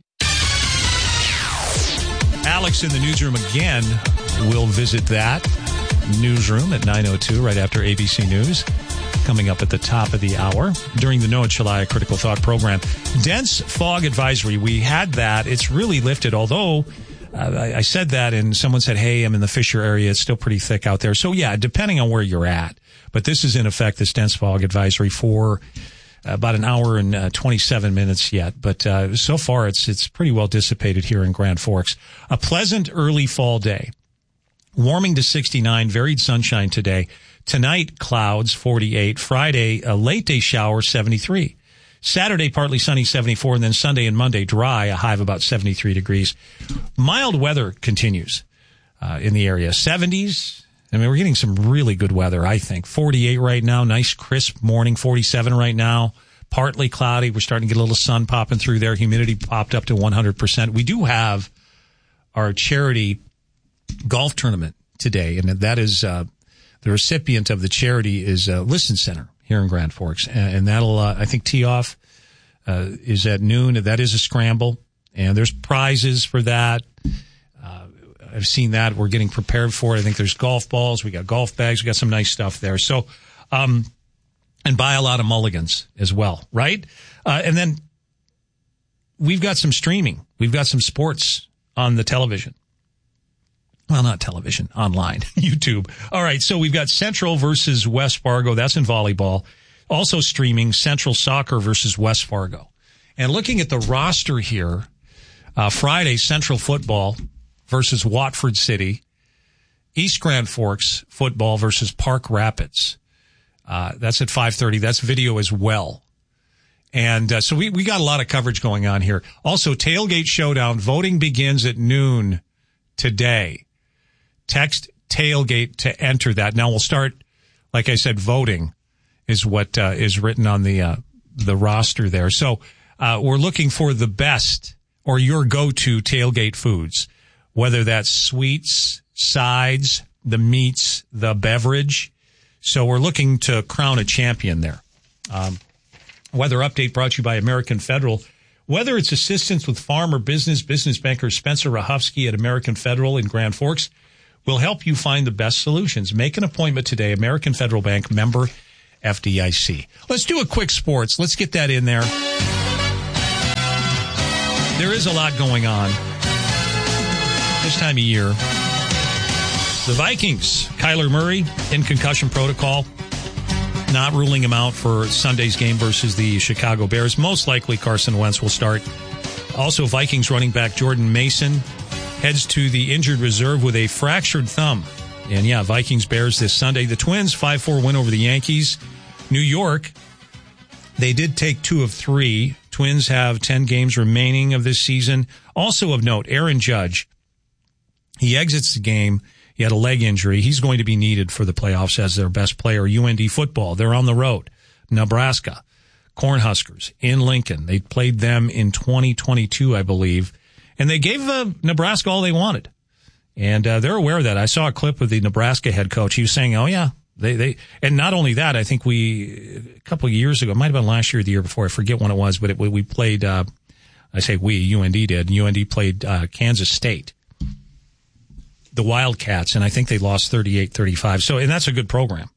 Alex in the newsroom again. We'll visit that newsroom at 9:02 right after ABC News. Coming up at the top of the hour during the Noah Chelliah Critical Thought program. Dense fog advisory. We had that. It's really lifted, although I said that and someone said, hey, I'm in the Fisher area. It's still pretty thick out there. So, yeah, depending on where you're at. But this is in effect, this dense fog advisory for about an hour and 27 minutes yet. But so far, it's pretty well dissipated here in Grand Forks. A pleasant early fall day. Warming to 69, varied sunshine today. Tonight, clouds, 48. Friday, a late day shower, 73. Saturday, partly sunny, 74. And then Sunday and Monday, dry, a high of about 73 degrees. Mild weather continues in the area. 70s. I mean, we're getting some really good weather, I think. 48 right now. Nice, crisp morning. 47 right now. Partly cloudy. We're starting to get a little sun popping through there. Humidity popped up to 100%. We do have our charity golf tournament today, and that is the recipient of the charity is Listen Center here in Grand Forks, and that'll I think tee off is at noon. That is a scramble, and there's prizes for that. I've seen that. We're getting prepared for it. I think there's golf balls. We got golf bags. We got some nice stuff there. So, and buy a lot of mulligans as well, right? And then we've got some streaming. We've got some sports on the television. Well, not television, online, YouTube. All right, so we've got Central versus West Fargo. That's in volleyball. Also streaming Central Soccer versus West Fargo. And looking at the roster here, Friday, Central football versus Watford City. East Grand Forks football versus Park Rapids. That's at 5:30. That's video as well. And so we got a lot of coverage going on here. Also, Tailgate Showdown. Voting begins at noon today. Text tailgate to enter that. Now we'll start, like I said, voting is what is written on the roster there. So we're looking for the best or your go-to tailgate foods, whether that's sweets, sides, the meats, the beverage. So we're looking to crown a champion there. Weather update brought to you by American Federal. Whether it's assistance with farm or business banker Spencer Rahofsky at American Federal in Grand Forks will help you find the best solutions. Make an appointment today. American Federal Bank, member FDIC. Let's do a quick sports. Let's get that in there. There is a lot going on this time of year. The Vikings, Kyler Murray in concussion protocol, not ruling him out for Sunday's game versus the Chicago Bears. Most likely Carson Wentz will start. Also, Vikings running back Jordan Mason heads to the injured reserve with a fractured thumb. And yeah, Vikings Bears this Sunday. The Twins 5-4 win over the Yankees. New York, they did take 2 of 3. Twins have 10 games remaining of this season. Also of note, Aaron Judge, he exits the game. He had a leg injury. He's going to be needed for the playoffs as their best player. UND football, they're on the road. Nebraska, Cornhuskers in Lincoln. They played them in 2022, I believe. And they gave Nebraska all they wanted. And they're aware of that. I saw a clip of the Nebraska head coach. He was saying, oh, yeah, they and not only that, I think a couple of years ago, it might have been last year or the year before, I forget when it was, but we played, I say we, UND did. UND played Kansas State, the Wildcats, and I think they lost 38-35. So, and that's a good program.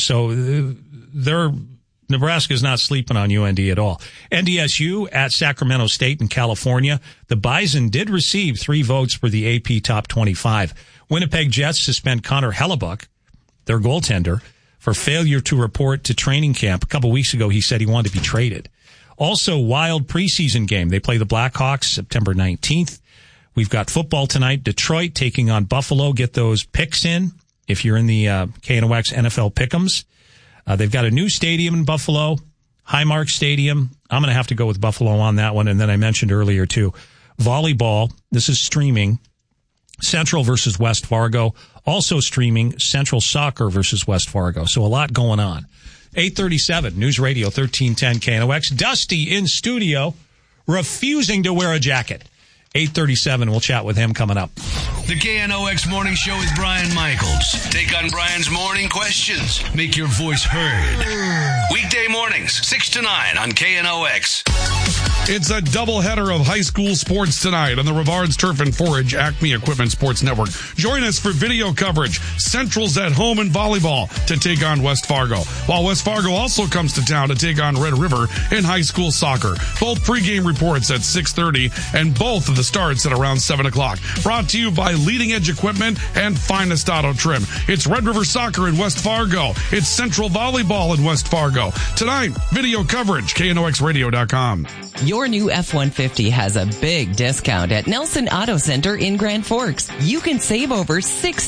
Nebraska's not sleeping on UND at all. NDSU at Sacramento State in California. The Bison did receive 3 votes for the AP Top 25. Winnipeg Jets suspend Connor Hellebuck, their goaltender, for failure to report to training camp. A couple weeks ago, he said he wanted to be traded. Also, Wild preseason game. They play the Blackhawks September 19th. We've got football tonight. Detroit taking on Buffalo. Get those picks in if you're in the KNOX NFL Pick'ems. They've got a new stadium in Buffalo, Highmark Stadium. I'm going to have to go with Buffalo on that one. And then I mentioned earlier, too, volleyball. This is streaming. Central versus West Fargo. Also streaming Central Soccer versus West Fargo. So a lot going on. 8:37, News Radio 1310 KNOX. Dusty in studio, refusing to wear a jacket. 8:37, we'll chat with him coming up. The KNOX Morning Show with Brian Michaels. Take on Brian's morning questions. Make your voice heard. Weekday mornings, 6 to 9 on KNOX. It's a doubleheader of high school sports tonight on the Rivards Turf and Forage Acme Equipment Sports Network. Join us for video coverage. Central's at home in volleyball to take on West Fargo, while West Fargo also comes to town to take on Red River in high school soccer. Both pregame reports at 6:30 and both of the starts at around 7 o'clock. Brought to you by Leading Edge Equipment and Finest Auto Trim. It's Red River Soccer in West Fargo. It's Central Volleyball in West Fargo. Tonight, video coverage, KNOXradio.com. Your new F-150 has a big discount at Nelson Auto Center in Grand Forks. You can save over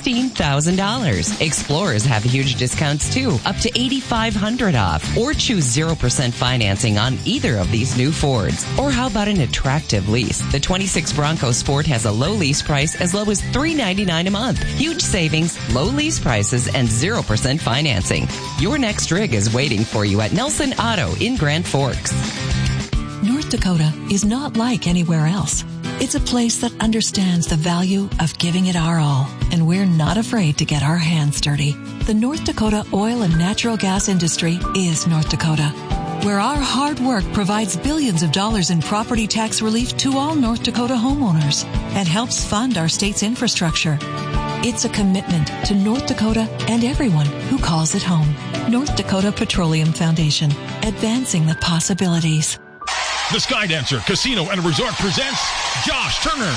$16,000. Explorers have huge discounts too, up to $8,500 off. Or choose 0% financing on either of these new Fords. Or how about an attractive lease? The 26 Bronco Sport has a low lease price as low as $399 a month. Huge savings, low lease prices, and 0% financing. Your next rig is waiting for you at Nelson Auto in Grand Forks. North Dakota is not like anywhere else. It's a place that understands the value of giving it our all, and we're not afraid to get our hands dirty. The North Dakota oil and natural gas industry is North Dakota, where our hard work provides billions of dollars in property tax relief to all North Dakota homeowners and helps fund our state's infrastructure. It's a commitment to North Dakota and everyone who calls it home. North Dakota Petroleum Foundation, advancing the possibilities. The Skydancer Casino and Resort presents Josh Turner.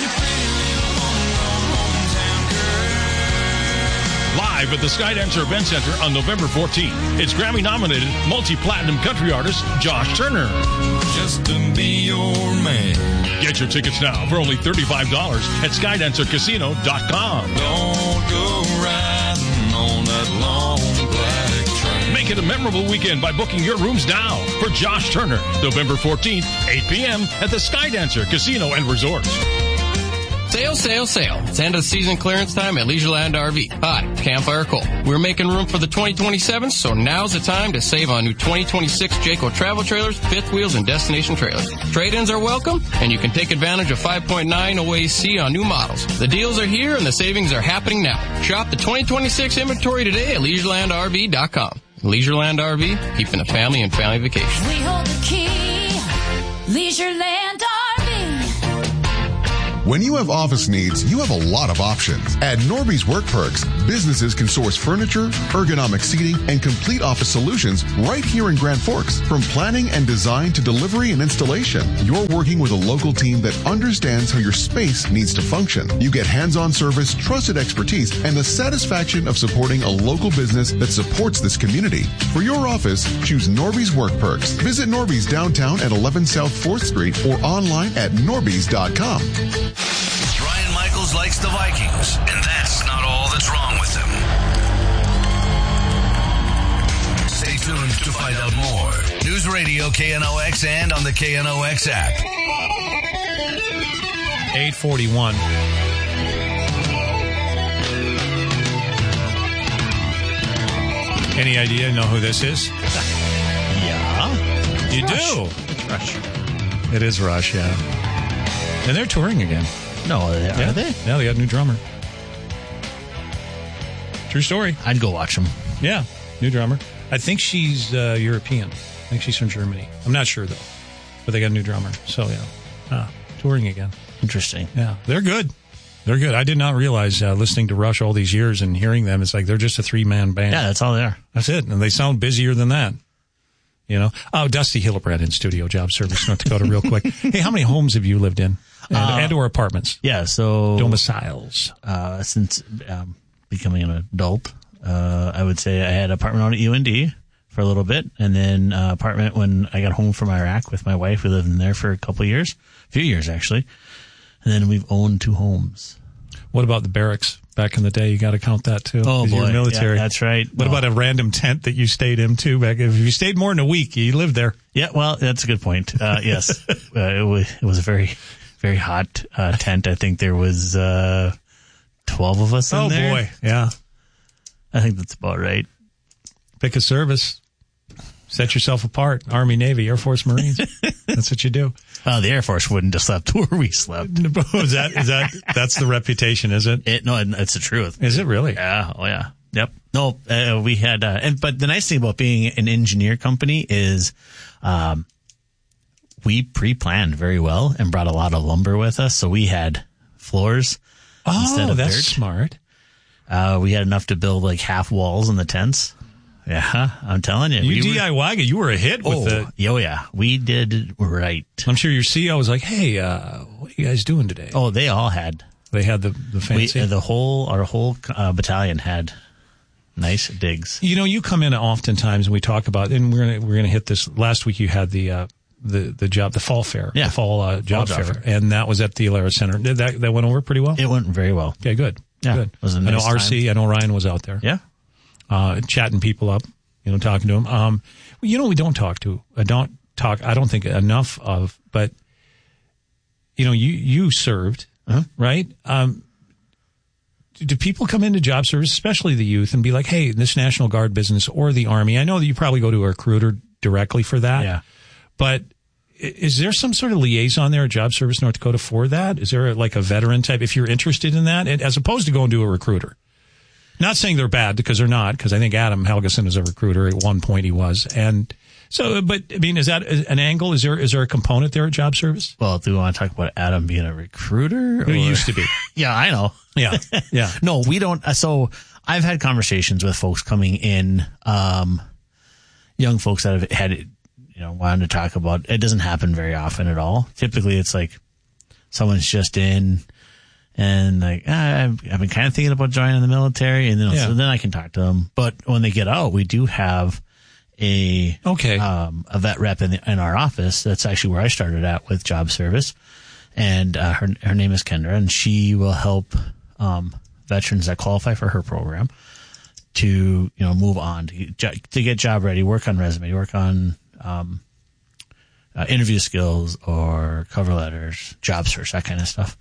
Live at the Skydancer Event Center on November 14th. It's Grammy-nominated multi-platinum country artist Josh Turner. Just to be your man. Get your tickets now for only $35 at SkydancerCasino.com. Don't go riding on that long black train. Make it a memorable weekend by booking your rooms now for Josh Turner, November 14th, 8 p.m. at the Skydancer Casino and Resort. Sale, sale, sale. It's end of season clearance time at Leisureland RV. Hi, Campfire Cole. We're making room for the 2027s, so now's the time to save on new 2026 Jayco travel trailers, fifth wheels, and destination trailers. Trade-ins are welcome, and you can take advantage of 5.9 OAC on new models. The deals are here, and the savings are happening now. Shop the 2026 inventory today at LeisurelandRV.com. Leisureland RV, keeping the family and family vacation. We hold the key, Leisureland RV. When you have office needs, you have a lot of options. At Norby's Work Perks, businesses can source furniture, ergonomic seating, and complete office solutions right here in Grand Forks. From planning and design to delivery and installation, you're working with a local team that understands how your space needs to function. You get hands-on service, trusted expertise, and the satisfaction of supporting a local business that supports this community. For your office, choose Norby's Work Perks. Visit Norby's downtown at 11 South 4th Street or online at norbys.com. Ryan Michaels likes the Vikings, and that's not all that's wrong with them. Stay tuned to find out more. News Radio KNOX and on the KNOX app. 841. Any idea? Know who this is? Yeah. You Rush. do? It's Rush. It is Rush, yeah. And they're touring again. No, are they? Yeah, they got a new drummer. True story. I'd go watch them. Yeah, new drummer. I think she's European. I think she's from Germany. I'm not sure, though. But they got a new drummer. So, yeah. Touring again. Interesting. Yeah, they're good. They're good. I did not realize, listening to Rush all these years and hearing them, it's like they're just a three-man band. Yeah, that's all they are. That's it. And they sound busier than that. You know? Oh, Dusty Hillebrand in studio, Job Service, North Dakota, real quick. Hey, how many homes have you lived in? And or apartments? Yeah, so... Domiciles. Since becoming an adult, I would say I had an apartment out at UND for a little bit, and then apartment when I got home from Iraq with my wife. We lived in there for a few years, actually. And then we've owned 2 homes. What about the barracks back in the day? You got to count that, too. Oh, boy. You're military. Yeah, that's right. What about a random tent that you stayed in, too? Back if you stayed more than a week, you lived there. Yeah, well, that's a good point. Yes. It was a very, very hot tent. I think there was 12 of us in there. Oh, boy. Yeah. I think that's about right. Pick a service. Set yourself apart. Army, Navy, Air Force, Marines. That's what you do. The Air Force wouldn't have slept where we slept. Is that's the reputation, is it? No, it's the truth. Is it really? Yeah. Oh, yeah. Yep. No, we had, but the nice thing about being an engineer company is, we pre-planned very well and brought a lot of lumber with us. So we had floors instead of that's dirt. Smart. We had enough to build like half walls in the tents. Yeah, I'm telling you. You DIY, you were a hit with the... Oh, yeah. We did right. I'm sure your CEO was like, hey, what are you guys doing today? Oh, they all had. They had the fancy... Our whole battalion had nice digs. You know, you come in oftentimes and we talk about, and we're gonna hit this. Last week you had the fall fair. Yeah. The fall job fair. And that was at the Alara Center. Did that went over pretty well? It went very well. Okay, good. Yeah. Good. It was a nice I know RC, time. I know Ryan was out there. Yeah. Chatting people up, talking to them. We don't talk to. I don't think enough of, but you served, right? Do people come into job service, especially the youth, and be like, hey, this National Guard business or the Army? I know that you probably go to a recruiter directly for that. Yeah. But is there some sort of liaison there at Job Service North Dakota for that? Is there like a veteran type, if you're interested in that, as opposed to going to a recruiter? Not saying they're bad, because they're not, because I think Adam Helgeson is a recruiter. At one point he was. And so, but I mean, is that an angle? Is there a component there at Job Service? Well, do we want to talk about Adam being a recruiter? He used to be. Yeah, I know. Yeah. Yeah. No, we don't. So I've had conversations with folks coming in, young folks that have had, wanted to talk about, it doesn't happen very often at all. Typically it's like someone's just in, and like, I've been kind of thinking about joining the military, and then so then I can talk to them. But when they get out, we do have a vet rep in our office. That's actually where I started at with Job Service, and her name is Kendra, and she will help veterans that qualify for her program to move on to get job ready, work on resume, work on interview skills or cover letters, job search, that kind of stuff.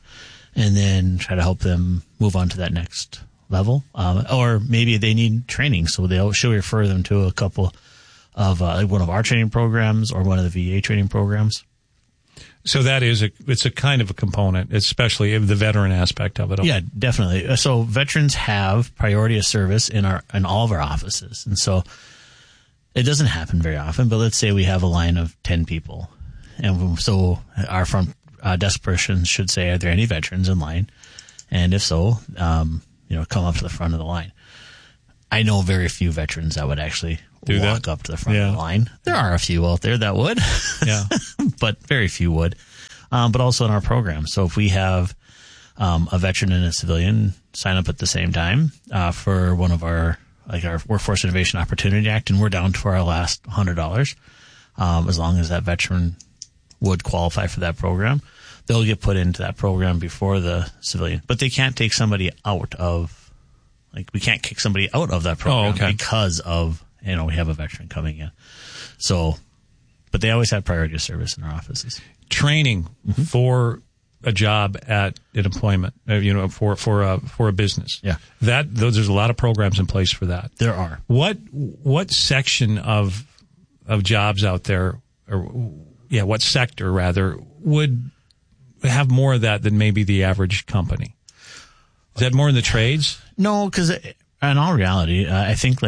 and then try to help them move on to that next level. Or maybe they need training, so she'll refer them to a couple of one of our training programs or one of the VA training programs. So that it's a kind of a component, especially the veteran aspect of it all. Yeah, definitely. So veterans have priority of service in all of our offices. And so it doesn't happen very often, but let's say we have a line of 10 people. And so our front desk person should say, are there any veterans in line? And if so, come up to the front of the line. I know very few veterans that would actually walk up to the front of the line. There are a few out there that would, but very few would. But also in our program. So if we have a veteran and a civilian sign up at the same time for one of our Workforce Innovation Opportunity Act, and we're down to our last $100, as long as that veteran would qualify for that program, they'll get put into that program before the civilian. But they can't take somebody out of, we can't kick somebody out of that program because of, we have a veteran coming in. So, but they always have priority of service in our offices. Training for a job at an employment, for a business. Yeah. There's a lot of programs in place for that. There are. What section of jobs out there, what sector rather, would have more of that than maybe the average company? Is that more in the trades? No, because in all reality, I think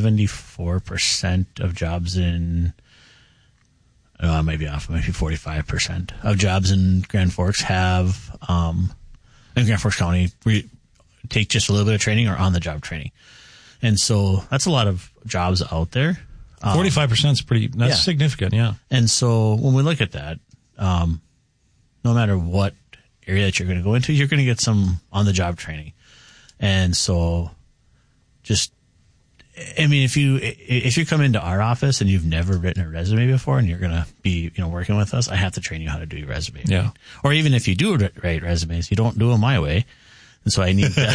74% of jobs in, maybe 45% of jobs in Grand Forks have, in Grand Forks County, take just a little bit of training or on-the-job training. And so that's a lot of jobs out there. 45% is significant, yeah. And so when we look at that, no matter what area that you're going to go into, you're going to get some on-the-job training. And so if you come into our office and you've never written a resume before and you're going to be, working with us, I have to train you how to do your resume. Yeah. Right? Or even if you do write resumes, you don't do them my way. And so I need to,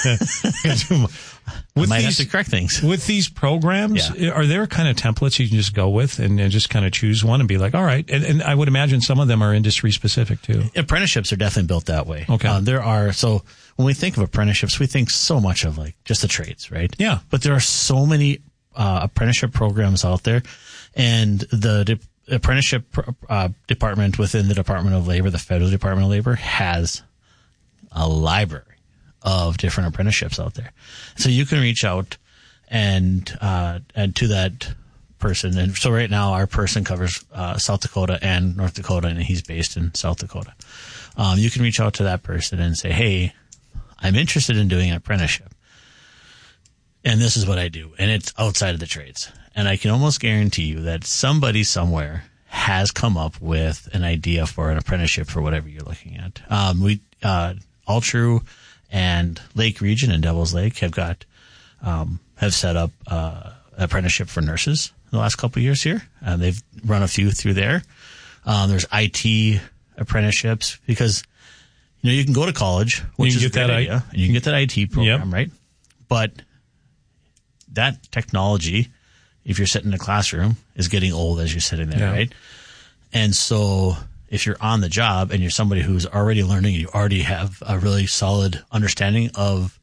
I might have to correct things. With these programs, are there kind of templates you can just go with and just kind of choose one and be like, all right. And I would imagine some of them are industry specific too. Apprenticeships are definitely built that way. Okay. So when we think of apprenticeships, we think so much of just the trades, right? Yeah. But there are so many apprenticeship programs out there, and the apprenticeship department within the Department of Labor, the Federal Department of Labor, has a library of different apprenticeships out there. So you can reach out and to that person. And so right now our person covers South Dakota and North Dakota, and he's based in South Dakota. You can reach out to that person and say, hey, I'm interested in doing an apprenticeship, and this is what I do. And it's outside of the trades. And I can almost guarantee you that somebody somewhere has come up with an idea for an apprenticeship for whatever you're looking at. All True and Lake Region and Devil's Lake have set up apprenticeship for nurses in the last couple of years here. They've run a few through there. There's IT apprenticeships because you can go to college, which is a great idea, and you can get that IT program, right? But that technology, if you're sitting in a classroom, is getting old as you're sitting there, right? And so if you're on the job and you're somebody who's already learning, you already have a really solid understanding of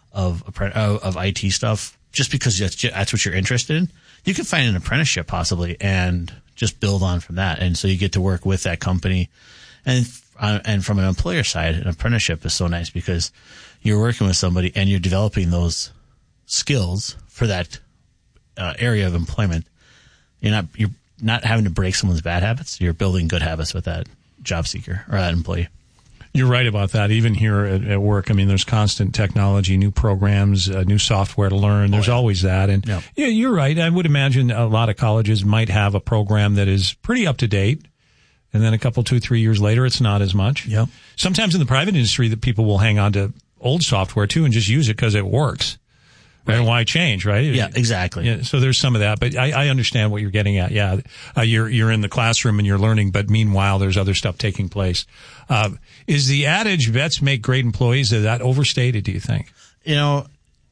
IT stuff, just because that's what you're interested in, you can find an apprenticeship possibly and just build on from that. And so you get to work with that company. And from an employer side, an apprenticeship is so nice because you're working with somebody and you're developing those skills for that area of employment. You're not having to break someone's bad habits. You're building good habits with that job seeker or that employee. You're right about that. Even here at work, there's constant technology, new programs, new software to learn. There's always that. And yeah, you're right. I would imagine a lot of colleges might have a program that is pretty up to date. And then 2-3 years later, it's not as much. Yep. Sometimes in the private industry, that people will hang on to old software too and just use it because it works. Right. And why change, right? Yeah, exactly. Yeah, so there's some of that, but I understand what you're getting at. Yeah, you're in the classroom and you're learning, but meanwhile, there's other stuff taking place. Is the adage "vets make great employees" is that overstated? Do you think? No,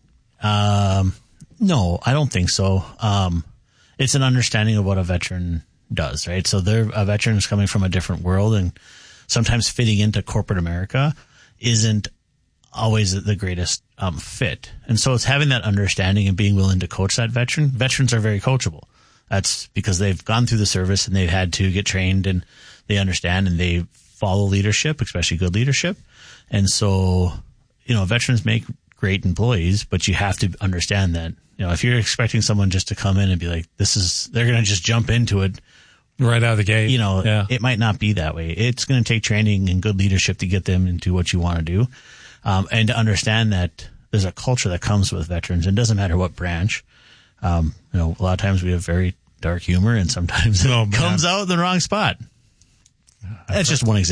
I don't think so. It's an understanding of what a veteran does, right? So a veteran is coming from a different world, and sometimes fitting into corporate America isn't always the greatest fit. And so it's having that understanding and being willing to coach that veteran. Veterans are very coachable. That's because they've gone through the service and they've had to get trained and they understand and they follow leadership, especially good leadership. And so, veterans make great employees, but you have to understand that, if you're expecting someone just to come in and be like, they're going to just jump into it right out of the gate. It might not be that way. It's going to take training and good leadership to get them into what you want to do. And to understand that there's a culture that comes with veterans. It doesn't matter what branch. A lot of times we have very dark humor and sometimes it comes out in the wrong spot. That's just one example.